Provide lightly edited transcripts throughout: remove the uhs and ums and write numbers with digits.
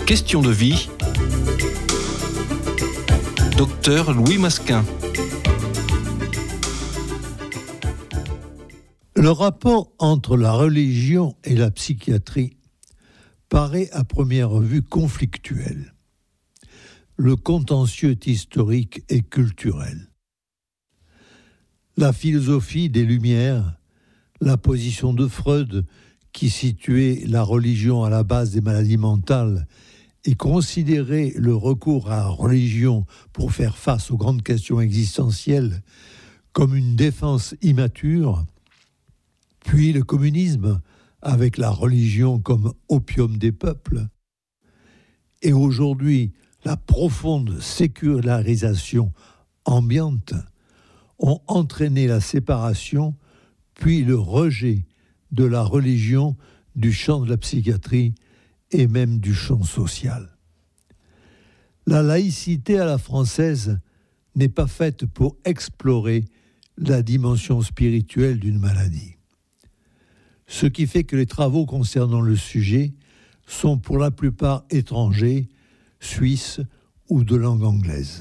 Question de vie. Docteur Louis Masquin. Le rapport entre la religion et la psychiatrie paraît à première vue conflictuel. Le contentieux est historique et culturel. La philosophie des Lumières, la position de Freud, qui situait la religion à la base des maladies mentales et considérait le recours à la religion pour faire face aux grandes questions existentielles comme une défense immature, puis le communisme avec la religion comme opium des peuples, et aujourd'hui la profonde sécularisation ambiante ont entraîné la séparation puis le rejet de la religion du champ de la psychiatrie et même du champ social. La laïcité à la française n'est pas faite pour explorer la dimension spirituelle d'une maladie. Ce qui fait que les travaux concernant le sujet sont pour la plupart étrangers, suisses ou de langue anglaise.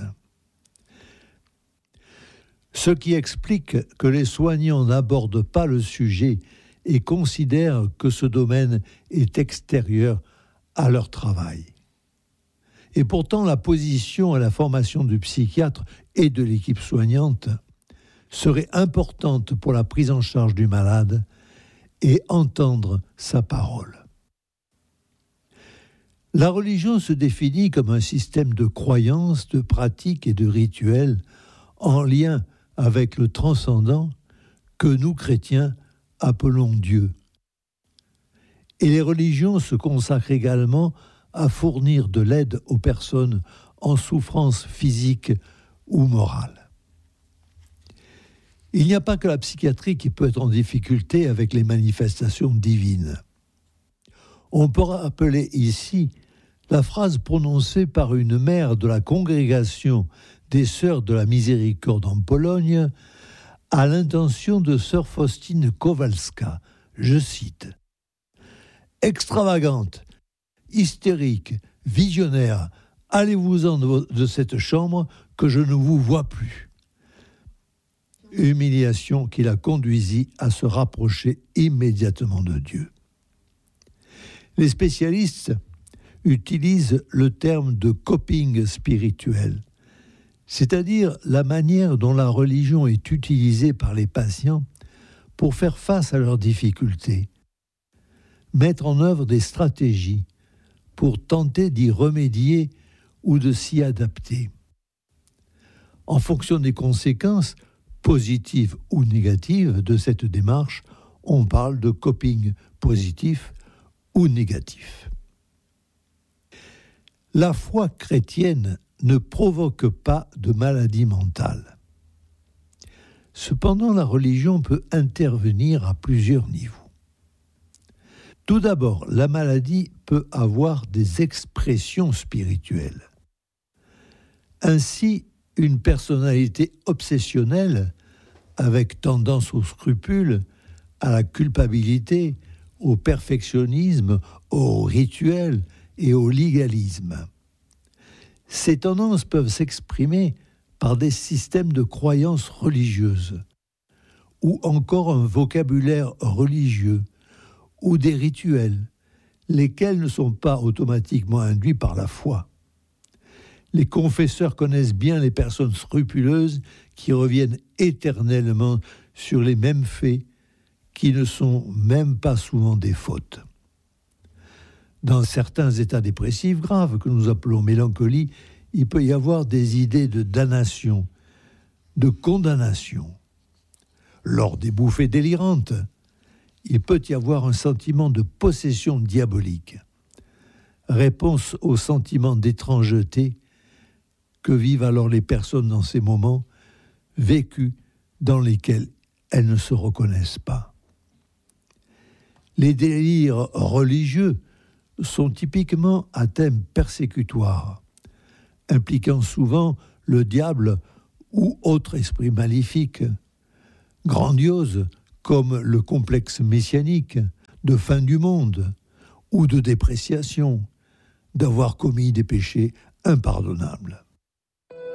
Ce qui explique que les soignants n'abordent pas le sujet et considèrent que ce domaine est extérieur à leur travail. Et pourtant, la position et la formation du psychiatre et de l'équipe soignante serait importante pour la prise en charge du malade et entendre sa parole. La religion se définit comme un système de croyances, de pratiques et de rituels en lien avec le transcendant que nous, chrétiens, appelons Dieu. Et les religions se consacrent également à fournir de l'aide aux personnes en souffrance physique ou morale. Il n'y a pas que la psychiatrie qui peut être en difficulté avec les manifestations divines. On peut rappeler ici la phrase prononcée par une mère de la congrégation des Sœurs de la Miséricorde en Pologne à l'intention de sœur Faustine Kowalska. Je cite : « Extravagante, hystérique, visionnaire, allez-vous-en de cette chambre que je ne vous vois plus. » Humiliation qui la conduisit à se rapprocher immédiatement de Dieu. Les spécialistes utilisent le terme de coping spirituel, c'est-à-dire la manière dont la religion est utilisée par les patients pour faire face à leurs difficultés, mettre en œuvre des stratégies pour tenter d'y remédier ou de s'y adapter. En fonction des conséquences, positives ou négatives, de cette démarche, on parle de coping positif ou négatif. La foi chrétienne ne provoque pas de maladie mentale. Cependant, la religion peut intervenir à plusieurs niveaux. Tout d'abord, la maladie peut avoir des expressions spirituelles. Ainsi, une personnalité obsessionnelle, avec tendance au scrupule, à la culpabilité, au perfectionnisme, au rituel et au légalisme. Ces tendances peuvent s'exprimer par des systèmes de croyances religieuses, ou encore un vocabulaire religieux, ou des rituels, lesquels ne sont pas automatiquement induits par la foi. Les confesseurs connaissent bien les personnes scrupuleuses qui reviennent éternellement sur les mêmes faits, qui ne sont même pas souvent des fautes. Dans certains états dépressifs graves, que nous appelons mélancolie, il peut y avoir des idées de damnation, de condamnation. Lors des bouffées délirantes, il peut y avoir un sentiment de possession diabolique. Réponse au sentiment d'étrangeté que vivent alors les personnes dans ces moments vécus dans lesquels elles ne se reconnaissent pas. Les délires religieux sont typiquement à thème persécutoire, impliquant souvent le diable ou autre esprit maléfique, grandiose comme le complexe messianique de fin du monde ou de dépréciation, d'avoir commis des péchés impardonnables.